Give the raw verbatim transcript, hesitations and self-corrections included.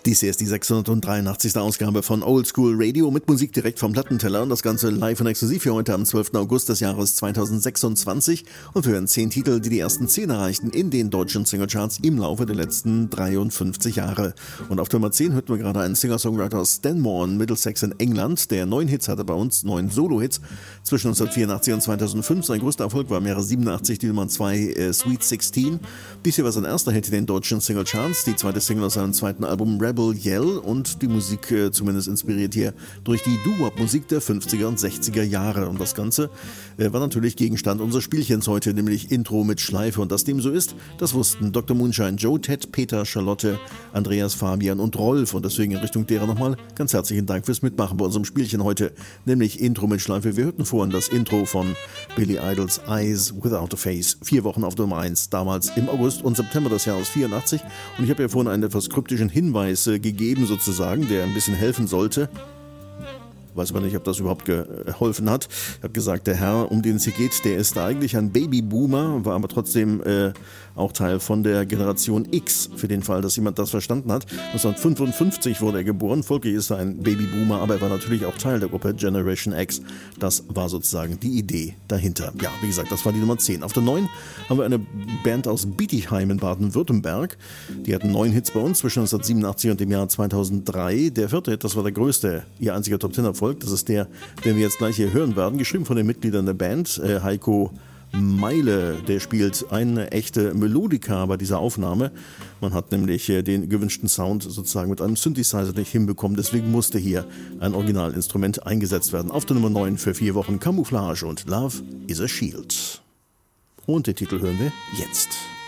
Dies hier ist die sechshundertdreiundachtzigste Ausgabe von Old School Radio mit Musik direkt vom Plattenteller und das Ganze live und exklusiv für heute am zwölften August des Jahres zweitausendsechsundzwanzig und wir hören zehn Titel, die die ersten zehn erreichten in den deutschen Singlecharts im Laufe der letzten dreiundfünfzig Jahre. Und auf Nummer zehn hörten wir gerade einen Singer-Songwriter aus Stanmore in Middlesex in England, der neun Hits hatte bei uns, neun Solo-Hits zwischen neunzehnhundertvierundachtzig und zweitausendfünf. Sein größter Erfolg war im Jahre siebenundachtzig die Nummer zwei äh, Sweet sixteen. Dies hier war sein erster Hit in den deutschen Singlecharts, die zweite Single aus seinem zweiten Album Rebel Yell und die Musik äh, zumindest inspiriert hier durch die Doo-Wop-Musik der fünfziger und sechziger Jahre. Und das Ganze äh, war natürlich Gegenstand unseres Spielchens heute, nämlich Intro mit Schleife. Und dass dem so ist, das wussten Doktor Moonshine, Joe, Ted, Peter, Charlotte, Andreas, Fabian und Rolf. Und deswegen in Richtung derer nochmal ganz herzlichen Dank fürs Mitmachen bei unserem Spielchen heute, nämlich Intro mit Schleife. Wir hörten vorhin das Intro von Billy Idols Eyes Without a Face. Vier Wochen auf Nummer eins, damals im August und September des Jahres vierundachtzig. Und ich habe ja vorhin einen etwas kryptischen Hinweis äh, gegeben, sozusagen, der ein bisschen helfen sollte. Weiß aber nicht, ob das überhaupt geholfen hat. Ich habe gesagt, der Herr, um den es hier geht, der ist eigentlich ein Babyboomer, war aber trotzdem äh, auch Teil von der Generation X, für den Fall, dass jemand das verstanden hat. neunzehnhundertfünfundfünfzig wurde er geboren, folglich ist er ein Babyboomer, aber er war natürlich auch Teil der Gruppe Generation X. Das war sozusagen die Idee dahinter. Ja, wie gesagt, das war die Nummer zehn. Auf der neun haben wir eine Band aus Bietigheim in Baden-Württemberg. Die hatten neun Hits bei uns zwischen neunzehnhundertsiebenundachtzig und dem Jahr zweitausenddrei. Der vierte Hit, das war der größte, ihr einziger Top-Ten-Erfolg. Das ist der, den wir jetzt gleich hier hören werden, geschrieben von den Mitgliedern der Band. Äh, Heiko Meile, der spielt eine echte Melodika bei dieser Aufnahme. Man hat nämlich äh, den gewünschten Sound sozusagen mit einem Synthesizer nicht hinbekommen, deswegen musste hier ein Originalinstrument eingesetzt werden. Auf der Nummer neun für vier Wochen Camouflage und Love is a Shield. Und den Titel hören wir jetzt.